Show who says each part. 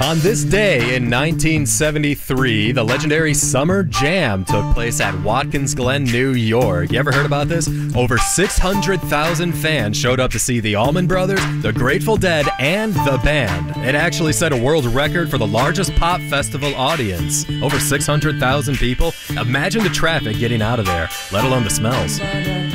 Speaker 1: On this day in 1973, the legendary Summer Jam took place at Watkins Glen, New York. You ever heard about this? Over 600,000 fans showed up to see the Allman Brothers, the Grateful Dead, and the band. It actually set a world record for the largest pop festival audience. Over 600,000 people. Imagine the traffic getting out of there, let alone the smells.